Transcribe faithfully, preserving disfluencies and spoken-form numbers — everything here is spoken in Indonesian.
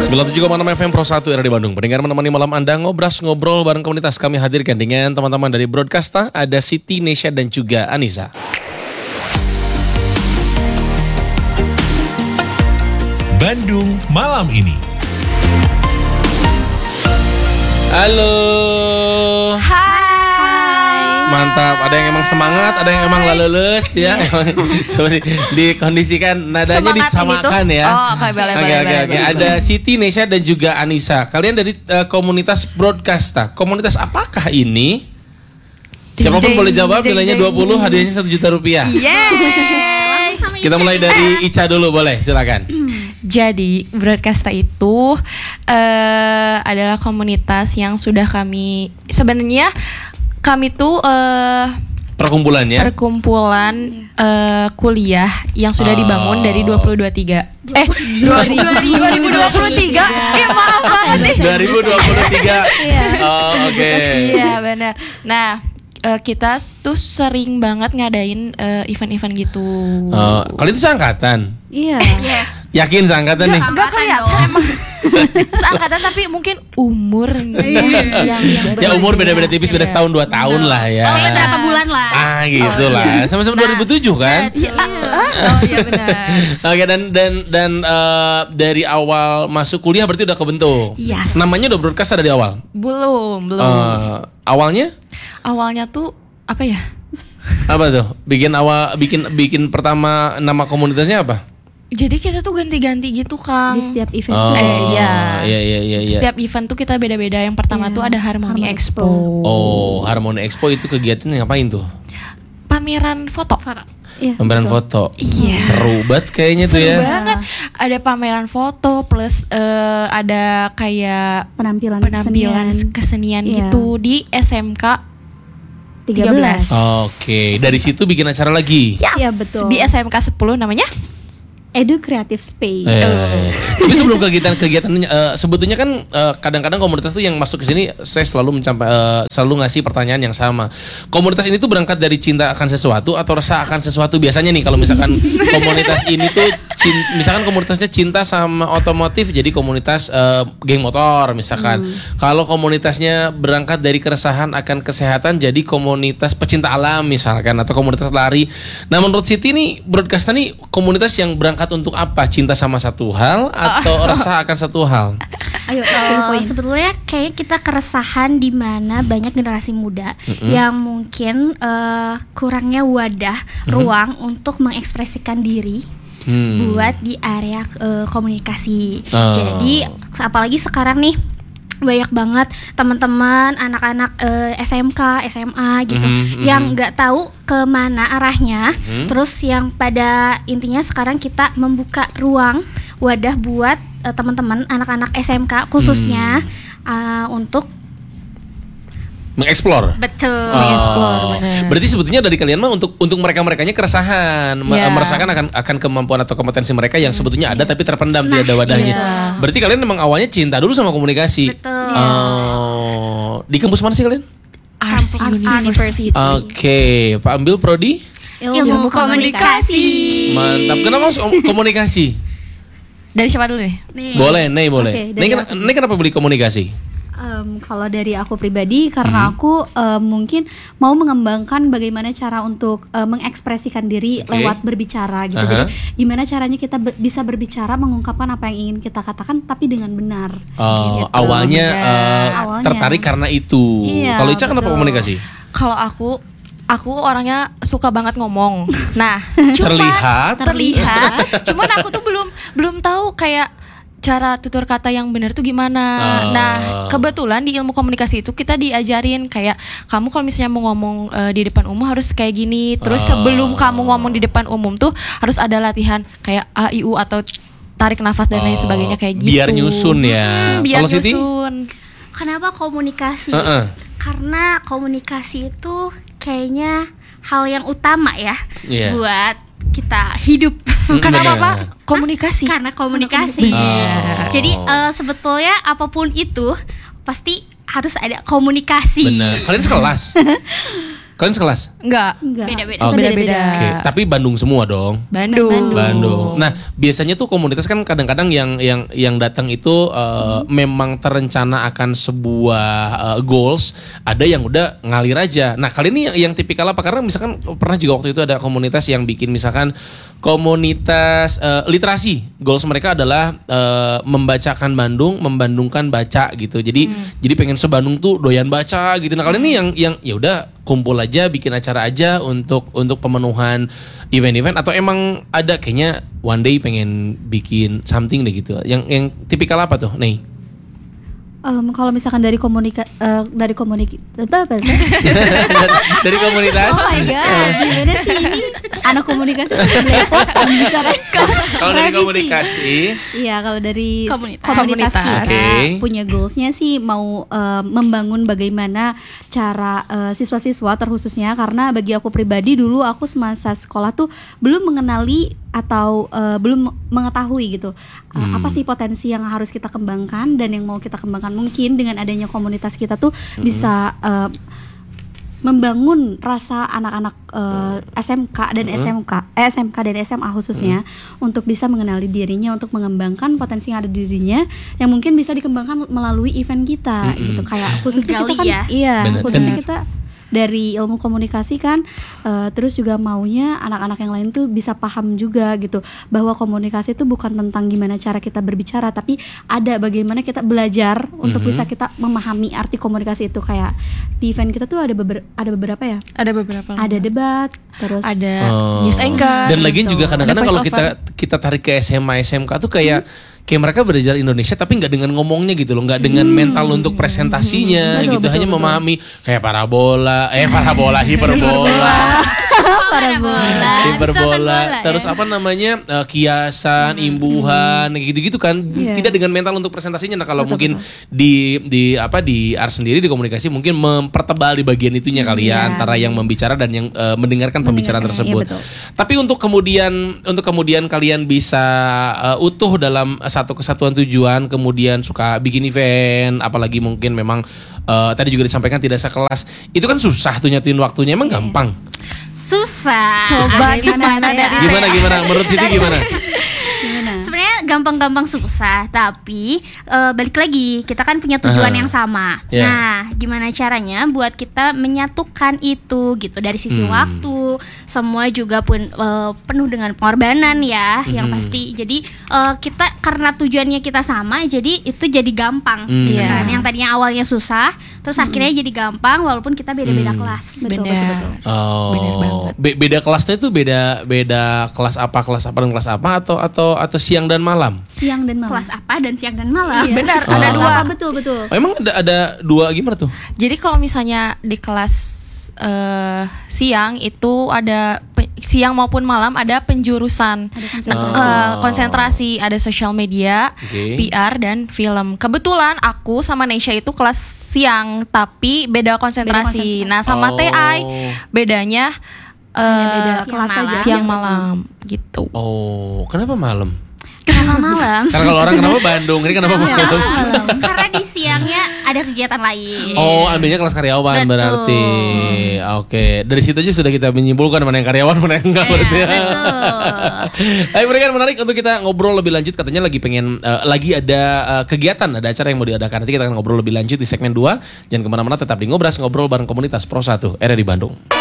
sembilan puluh tujuh koma enam F M Pro satu era di Bandung. Pendengar menemani malam Anda ngobras ngobrol bareng komunitas. Kami hadirkan dengan teman-teman dari Broadcasta, ada Siti, Nesha dan juga Anissa. Bandung malam ini. Halo. Hai. Mantap, ada yang emang semangat, ada yang emang laleles ya. Emang sorry, dikondisikan nadanya Semangat disamakan ini tuh? ya. Oh, oke, boleh, Oke, boleh, oke, boleh, oke. boleh. Ada Siti, Nesha dan juga Anissa. Kalian dari uh, komunitas Broadcasta. Komunitas apakah ini? Siapapun Ding, boleh jawab, ding, nilainya ding. dua puluh, hadiahnya satu juta rupiah. Yeay. Kita mulai dari Ica dulu, boleh, silakan. Jadi Broadcasta itu uh, adalah komunitas yang sudah kami sebenarnya kami tuh uh, Perkumpulan ya. perkumpulan uh, kuliah yang sudah Oh. dibangun dari dua ribu dua puluh tiga. Eh dua ribu dua puluh tiga. Eh maaf banget nih. dua ribu dua puluh tiga. Oh, oke. Iya benar. Nah uh, kita tuh sering banget ngadain uh, event-event gitu. Oh, kalian itu seangkatan? Iya. Yes. Yakin seangkatan nih? Enggak kelihatan emang seangkatan tapi mungkin umur yang, yang Ya umur beda-beda tipis, beda setahun dua tahun lah ya. Oh, berapa bulan lah. Ah gitu lah, sama-sama dua ribu tujuh kan? Iya, ah, oh iya benar. Oke, dan dan dan eh, dari awal masuk kuliah berarti udah kebentuk. Yes. Namanya udah Broadcasta dari awal. Belum, belum. Eh, awalnya Awalnya tuh apa ya? apa tuh? Bikin awal bikin bikin pertama nama komunitasnya apa? Jadi kita tuh ganti-ganti gitu, Kang. Di setiap event. Oh, Eh, iya. iya iya iya iya. Setiap event tuh kita beda-beda. Yang pertama Iya. tuh ada Harmony, Harmony Expo. Expo. Oh, Harmony Expo itu kegiatannya ngapain tuh? Pameran foto. Iya, Pameran betul. foto. Iya. Seru banget kayaknya tuh Seru ya. banget. Ada pameran foto plus eh, ada kayak Penampilan, penampilan kesenian. kesenian Iya. gitu di S M K tiga belas. Oke, dari situ bikin acara lagi. Iya, betul. di S M K sepuluh namanya. Edu Creative Space. Eh, tapi sebelum kegiatan-kegiatan eh, sebetulnya kan eh, kadang-kadang komunitas tuh yang masuk ke sini saya selalu mencampa, eh, selalu ngasih pertanyaan yang sama. Komunitas ini tuh berangkat dari cinta akan sesuatu atau rasa akan sesuatu biasanya nih kalau misalkan komunitas ini tuh cin- misalkan komunitasnya cinta sama otomotif jadi komunitas eh, geng motor misalkan. Kalau komunitasnya berangkat dari keresahan akan kesehatan jadi komunitas pecinta alam misalkan atau komunitas lari. Nah, menurut Siti nih Broadcasta nih komunitas yang berangkat untuk apa? Cinta sama satu hal atau resah akan satu hal? Ayo, Eh, sepuluh poin. sebetulnya kayaknya kita keresahan di mana banyak generasi muda yang mungkin eh, kurangnya wadah ruang untuk mengekspresikan diri Hmm. buat di area eh, komunikasi. Oh. Jadi apalagi sekarang nih banyak banget teman-teman anak-anak eh, S M K, S M A gitu Mhm, yang mhm. nggak tahu kemana arahnya. Mhm. Terus yang pada intinya sekarang kita membuka ruang wadah buat eh, teman-teman anak-anak S M K khususnya eh, untuk Mengeksplor. betul. Oh. Berarti sebetulnya dari kalian mah untuk untuk mereka-merekanya keresahan, me- Iya. merasakan akan akan kemampuan atau kompetensi mereka yang sebetulnya ada tapi terpendam Nah, tidak ada wadahnya. iya. Berarti kalian memang awalnya cinta dulu sama komunikasi. Betul. Oh. Di kampus mana sih kalian? Arts Arts University. Oke, Pak ambil prodi? Ilmu komunikasi. Mantap. Kenapa masuk kom- komunikasi? Dari siapa dulu nih? Nih. Boleh, Nei boleh. Oke, dari Nei, ken- aku. Nei kenapa beli komunikasi? Em, kalau dari aku pribadi, karena aku em, mungkin mau mengembangkan bagaimana cara untuk em, mengekspresikan diri Oke. lewat berbicara gitu. Aha. Jadi gimana caranya kita ber- bisa berbicara, mengungkapkan apa yang ingin kita katakan, tapi dengan benar. Oh, Gitu. awalnya benar. eh, Awalnya. tertarik karena itu. Iya, Kalau Ica kenapa betul. komunikasi? Kalau aku aku orangnya suka banget ngomong. Nah, cuman Terlihat. terlihat. Cuman aku tuh belum belum tahu kayak cara tutur kata yang benar tuh gimana. Oh. Nah, kebetulan di ilmu komunikasi itu kita diajarin kayak kamu kalau misalnya mau ngomong eh, di depan umum harus kayak gini. Terus Oh. sebelum kamu ngomong di depan umum tuh harus ada latihan kayak A I U atau tarik nafas dan lain Oh, sebagainya kayak gitu. biar nyusun ya. Hmm, biar Kalau Siti? nyusun. Kenapa komunikasi? Heeh. Karena komunikasi itu kayaknya hal yang utama ya Iya. buat kita hidup. Mm, Kenapa benar. Pak? Komunikasi. Karena komunikasi. Benar. Jadi eh, sebetulnya apapun itu pasti harus ada komunikasi. Benar. Kalian sekelas? Kalian sekelas? Enggak. Enggak. Beda-beda. Oh, Kita beda-beda. Oke, tapi Bandung semua dong. Bandung. Bandung. Bandung. Nah, biasanya tuh komunitas kan kadang-kadang yang yang yang datang itu uh, memang terencana akan sebuah uh, goals, ada yang udah ngalir aja. Nah, kalian ini yang, yang tipikal apa? Karena misalkan pernah juga waktu itu ada komunitas yang bikin misalkan komunitas uh, literasi. Goals mereka adalah uh, membacakan Bandung, membandungkan baca gitu. Jadi hmm. jadi pengen se-Bandung tuh doyan baca gitu. Nah, kalian ini yang yang ya udah kumpul aja, bikin acara aja untuk untuk pemenuhan event-event atau emang ada kayaknya one day pengen bikin something deh gitu. Yang yang tipikal apa tuh, Nih? Um, kalau misalkan dari komunika uh, dari komunik apa, apa, Dari komunitas? Oh my god, gimana sih ini anak komunikasi belepotan bicara. Kalau dari Revisi. komunikasi, Iya, kalau dari Komunitas. komunitas, Komunitas. kita Oke. punya goalsnya sih mau uh, membangun bagaimana cara uh, siswa-siswa terkhususnya, karena bagi aku pribadi dulu aku semasa sekolah tuh belum mengenali atau uh, belum mengetahui gitu uh, Hmm. apa sih potensi yang harus kita kembangkan dan yang mau kita kembangkan. Mungkin dengan adanya komunitas kita tuh Hmm. bisa uh, membangun rasa anak-anak uh, S M K dan S M K, eh, S M K dan S M A khususnya untuk bisa mengenali dirinya, untuk mengembangkan potensi yang ada di dirinya yang mungkin bisa dikembangkan melalui event kita Mm-mm. gitu. Kayak khususnya Gali kita kan, ya. iya, Bener. khususnya Dan- kita dari ilmu komunikasi kan, uh, terus juga maunya anak-anak yang lain tuh bisa paham juga gitu bahwa komunikasi itu bukan tentang gimana cara kita berbicara, tapi ada bagaimana kita belajar untuk Mhm. bisa kita memahami arti komunikasi itu. Kayak di event kita tuh ada beber- ada beberapa ya, Ada beberapa. ada debat, terus Ada Oh. news anchor. Dan lagian gitu. juga kadang-kadang Ada kalau voice kita kita tarik ke S M A S M K tuh kayak kayak mereka belajar Indonesia tapi nggak dengan ngomongnya gitu loh, nggak dengan mental untuk presentasinya Betul, gitu, betul, hanya betul. memahami kayak parabola, eh parabola, hiperbola, Parabola. hiperbola, bola, terus ya. apa namanya eh, kiasan, imbuhan, gitu-gitu kan, Iya. tidak dengan mental untuk presentasinya. Nah kalau Betul, mungkin di di apa di A R sendiri di komunikasi mungkin mempertebal di bagian itunya kali ya, Iya. antara yang membicara dan yang eh, mendengarkan pembicaraan Mendengarkan, tersebut. iya, betul. Tapi untuk kemudian untuk kemudian kalian bisa uh, utuh dalam satu kesatuan tujuan, kemudian suka bikin event, apalagi mungkin memang uh, tadi juga disampaikan tidak sekelas, itu kan susah tuh nyatuin waktunya, emang gampang. Susah. Coba Gimana, gimana ya? dari Gimana gimana menurut Siti gimana? gimana? Sebenarnya gampang-gampang susah, tapi eh, balik lagi kita kan punya tujuan Aha. yang sama. Ya. Nah, gimana caranya buat kita menyatukan itu gitu dari sisi Hmm. waktu, semua juga pun eh, penuh dengan pengorbanan ya, yang Hmm. pasti. Jadi eh, kita karena tujuannya kita sama, jadi itu jadi gampang. Hmm. Gitu Iya. kan. Yang tadinya awalnya susah, terus akhirnya jadi gampang walaupun kita beda-beda Hmm. kelas. Betul, Benar. betul, betul. Oh, Bener banget. Be- beda kelasnya itu beda beda kelas apa kelas apa dan kelas apa atau atau atau siang dan malam? Siang dan malam. Kelas apa dan siang dan malam. Iya. Benar, Oh. ada Kelas dua. apa? Betul, betul. Oh, emang ada ada dua gimana tuh? Jadi kalau misalnya di kelas eh, siang itu ada pe- siang maupun malam ada penjurusan. Ada Eh, konsentrasi. Oh. konsentrasi, ada sosial media, Oke. P R dan film. Kebetulan aku sama Nesha itu kelas siang tapi beda konsentrasi. konsentrasi. Nah, sama Oh. T I bedanya eh, Hanya beda siang kelas malam. aja. siang malam gitu. Oh, kenapa malam? Kenapa malam? Karena kalau orang kenapa Bandung, ini kenapa Iya. malam? Karena di siangnya ada kegiatan lain. Oh, ambilnya kelas karyawan Betul. berarti. Oke, dari situ aja sudah kita menyimpulkan mana yang karyawan, mana yang enggak Iya, berarti. betul. Tapi berikan menarik untuk kita ngobrol lebih lanjut. Katanya lagi pengen eh, lagi ada eh, kegiatan, ada acara yang mau diadakan. Nanti kita akan ngobrol lebih lanjut di segmen dua. Jangan kemana-mana, tetap di Ngobras, ngobrol bareng komunitas Pro satu R R di Bandung.